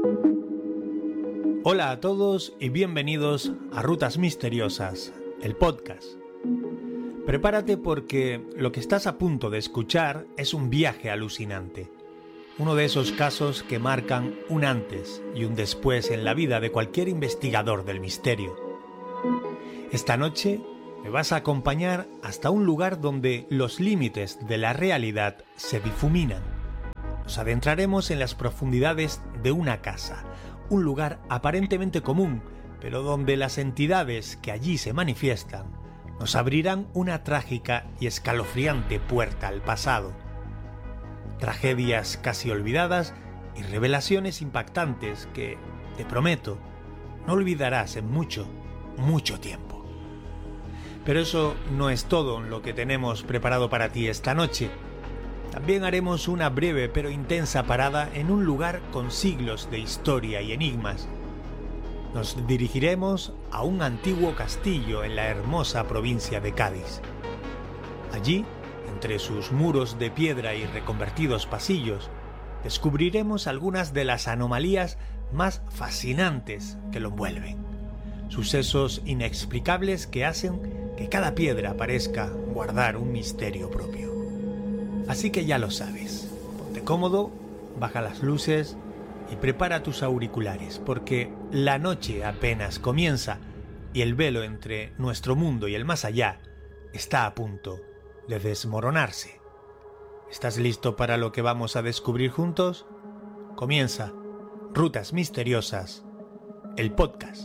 Hola a todos y bienvenidos a Rutas Misteriosas, el podcast. Prepárate porque lo que estás a punto de escuchar es un viaje alucinante. Uno de esos casos que marcan un antes y un después en la vida de cualquier investigador del misterio. Esta noche me vas a acompañar hasta un lugar donde los límites de la realidad se difuminan. Nos adentraremos en las profundidades de una casa, un lugar aparentemente común, pero donde las entidades que allí se manifiestan nos abrirán una trágica y escalofriante puerta al pasado. Tragedias casi olvidadas y revelaciones impactantes que, te prometo, no olvidarás en mucho, mucho tiempo. Pero eso no es todo lo que tenemos preparado para ti esta noche. También haremos una breve pero intensa parada en un lugar con siglos de historia y enigmas. Nos dirigiremos a un antiguo castillo en la hermosa provincia de Cádiz. Allí, entre sus muros de piedra y reconvertidos pasillos, descubriremos algunas de las anomalías más fascinantes que lo envuelven. Sucesos inexplicables que hacen que cada piedra parezca guardar un misterio propio. Así que ya lo sabes, ponte cómodo, baja las luces y prepara tus auriculares, porque la noche apenas comienza y el velo entre nuestro mundo y el más allá está a punto de desmoronarse. ¿Estás listo para lo que vamos a descubrir juntos? Comienza Rutas Misteriosas, el podcast.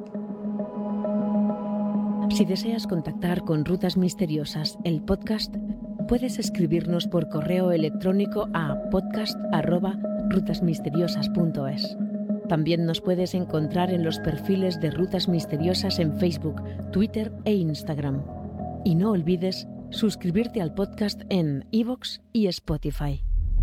Si deseas contactar con Rutas Misteriosas, el podcast, puedes escribirnos por correo electrónico a podcast@rutasmisteriosas.es. También nos puedes encontrar en los perfiles de Rutas Misteriosas en Facebook, Twitter e Instagram. Y no olvides suscribirte al podcast en iVoox y Spotify.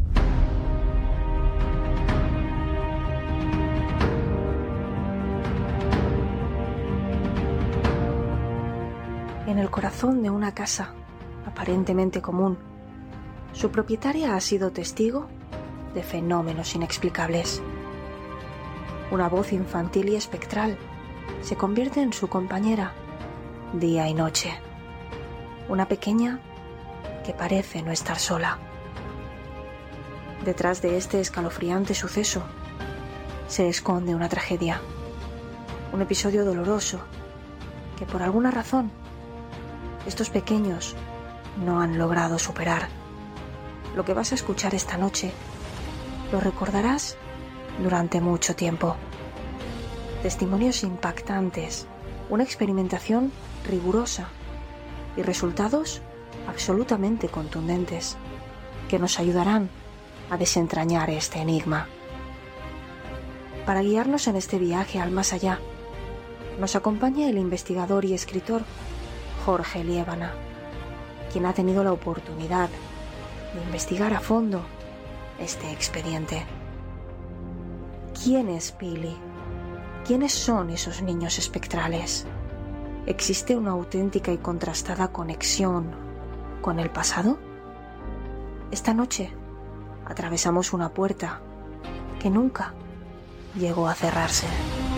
En el corazón de una casa aparentemente común, su propietaria ha sido testigo de fenómenos inexplicables. Una voz infantil y espectral se convierte en su compañera día y noche. Una pequeña que parece no estar sola. Detrás de este escalofriante suceso se esconde una tragedia, un episodio doloroso que por alguna razón estos pequeños no han logrado superar. Lo que vas a escuchar esta noche lo recordarás durante mucho tiempo. Testimonios impactantes, una experimentación rigurosa y resultados absolutamente contundentes que nos ayudarán a desentrañar este enigma. Para guiarnos en este viaje al más allá, nos acompaña el investigador y escritor Jorge Liébana, quien ha tenido la oportunidad de investigar a fondo este expediente. ¿Quién es Pili? ¿Quiénes son esos niños espectrales? ¿Existe una auténtica y contrastada conexión con el pasado? Esta noche atravesamos una puerta que nunca llegó a cerrarse.